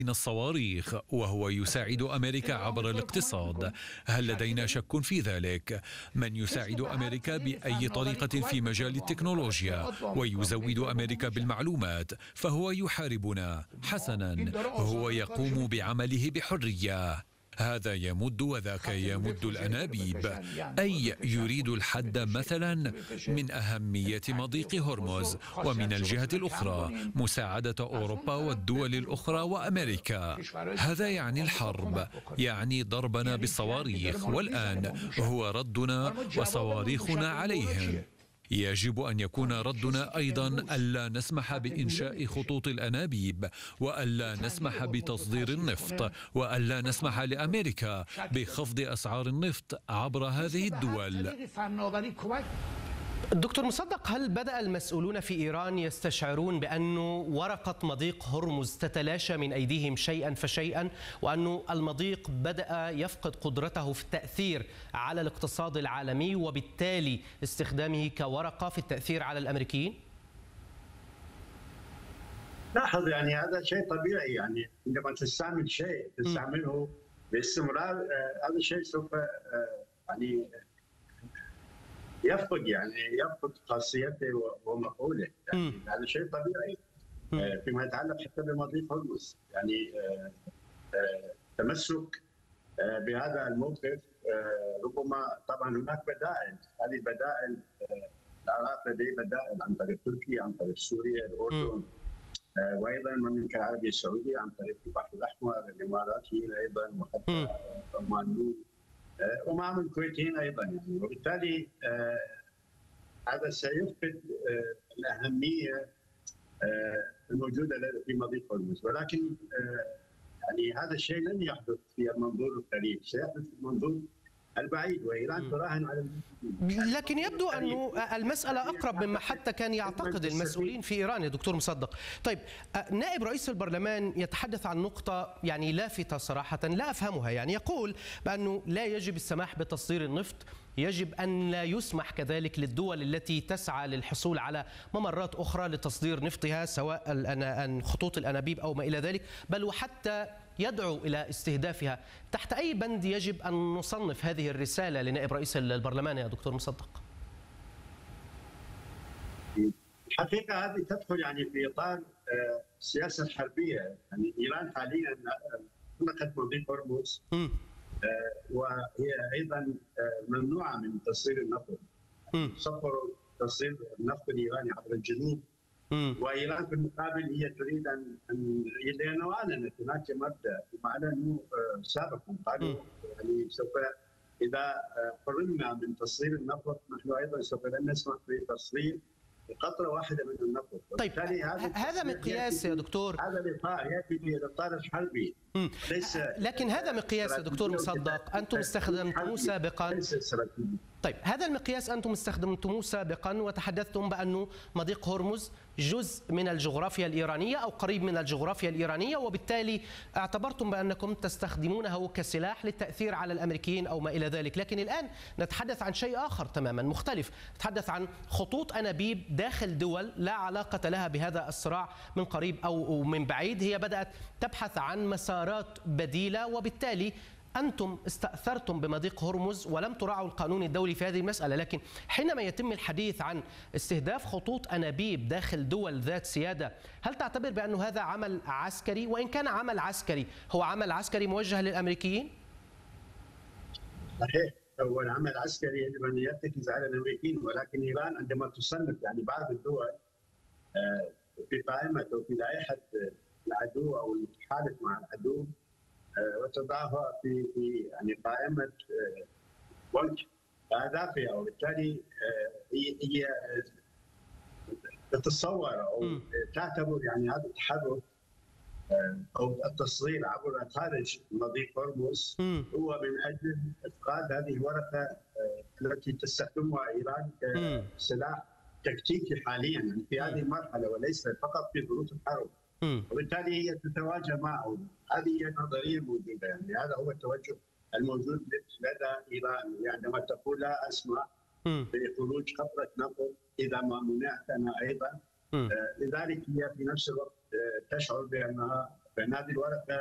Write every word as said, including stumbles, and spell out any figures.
الصواريخ وهو يساعد أمريكا عبر الاقتصاد. هل لدينا شك في ذلك؟ من يساعد أمريكا بأي طريقة في مجال التكنولوجيا ويزود أمريكا بالمعلومات فهو يحاربنا. حسنا، هو يقوم بعمله بحرية. هذا يمد وذاك يمد الأنابيب، أي يريد الحد مثلا من أهمية مضيق هرمز، ومن الجهة الأخرى مساعدة أوروبا والدول الأخرى وأمريكا. هذا يعني الحرب، يعني ضربنا بالصواريخ، والآن هو ردنا وصواريخنا عليهم. يجب أن يكون ردنا أيضا ألا نسمح بإنشاء خطوط الأنابيب، وألا نسمح بتصدير النفط، وألا نسمح لأمريكا بخفض أسعار النفط عبر هذه الدول. دكتور مصدق، هل بدأ المسؤولون في إيران يستشعرون بأن ورقة مضيق هرمز تتلاشى من أيديهم شيئا فشيئا، وأن المضيق بدأ يفقد قدرته في التأثير على الاقتصاد العالمي وبالتالي استخدامه كورقة في التأثير على الأمريكيين؟ لاحظ يعني هذا شيء طبيعي، يعني عندما تستعمل شيء تستعمله باستمرار، هذا الشيء سوف يعني يفقد يعني يفقد خاصيته ومفعوله، يعني هذا شيء طبيعي. آه فيما يتعلق حتى بمضيق هرمز، يعني آه آه تمسك آه بهذا الموقف. آه ربما طبعا هناك بدائل، هذه البدائل آه العراق لديه بدائل عن طريق تركيا، عن طريق سوريا، الاردن، آه وايضا المملكه العربيه السعوديه عن طريق البحر الاحمر، الامارات هنا ايضا، وحتى عمان ومعهم الكويتيين ايضا، يعني وبالتالي آه هذا سيفقد آه الاهميه آه الموجوده في مضيق هرمز، ولكن آه يعني هذا الشيء لن يحدث في المنظور القريب، سيحدث في المنظور البعيد، وايران تراهن على. لكن يبدو أن المسألة أقرب مما حتى كان يعتقد المسؤولين في إيران يا دكتور مصدق. طيب، نائب رئيس البرلمان يتحدث عن نقطة يعني لافتة صراحة لا أفهمها، يعني يقول بأنه لا يجب السماح بتصدير النفط، يجب أن لا يسمح كذلك للدول التي تسعى للحصول على ممرات أخرى لتصدير نفطها سواء خطوط الأنابيب أو ما إلى ذلك، بل وحتى يدعو إلى استهدافها. تحت أي بند يجب أن نصنف هذه الرسالة لنائب رئيس البرلمان يا دكتور مصدق؟ الحقيقة هذه تدخل يعني في إطار السياسة الحربية، يعني إيران حاليا أغلقت مضيق هرمز، وهي أيضا ممنوعة من تصدير النفط، سفر تصدير النفط الإيراني عبر الجنوب، وايران في المقابل هي تريد ان لانه اعلنت هناك مبدا، واعلنوا سابقا قالوا يعني سوف اذا حرمنا من تصدير النفط نحن ايضا سوف لن نسمح بتصدير قطره واحده من النفط. طيب، هذا مقياس يا دكتور، هذا الاطار ياتي في الاطار الحربي ليس. لكن هذا مقياس يا دكتور مصدق انتم استخدمتموه سابقا. طيب، هذا المقياس أنتم استخدمتموه سابقا وتحدثتم بأنه مضيق هرمز جزء من الجغرافيا الإيرانية أو قريب من الجغرافيا الإيرانية، وبالتالي اعتبرتم بأنكم تستخدمونه كسلاح للتأثير على الأمريكيين أو ما إلى ذلك. لكن الآن نتحدث عن شيء آخر تماما مختلف، نتحدث عن خطوط أنابيب داخل دول لا علاقة لها بهذا الصراع من قريب أو من بعيد، هي بدأت تبحث عن مسارات بديلة، وبالتالي أنتم استأثرتم بمضيق هرمز ولم تراعوا القانون الدولي في هذه المسألة. لكن حينما يتم الحديث عن استهداف خطوط أنابيب داخل دول ذات سيادة، هل تعتبر بأن هذا عمل عسكري؟ وإن كان عمل عسكري، هو عمل عسكري موجه للأمريكيين؟ صحيح، هو العمل العسكري يجب أن يرتكز على الأمريكيين، ولكن إيران عندما تصنف يعني بعض الدول في قائمة أو في لائحة العدو أو التحالف مع العدو وتضعها في في يعني قائمه وجه اهدافها، وبالتالي هي تتصور او تعتبر يعني هذا التحرك او التصدير عبر خارج مضيق هرمز هو من اجل افقاد هذه الورقه التي تستخدمها ايران كسلاح تكتيكي حاليا يعني في هذه المرحله، وليس فقط في ظروف الحرب. وبالتالي هي تتواجه معه. هذه هي النظريه الموجوده، يعني هذا هو التوجه الموجود لدى ايران، يعني عندما تقول لا اسمح بخروج قطره نفط اذا ما منعتنا ايضا. لذلك هي في نفس الوقت تشعر بانها بان هذه الورقه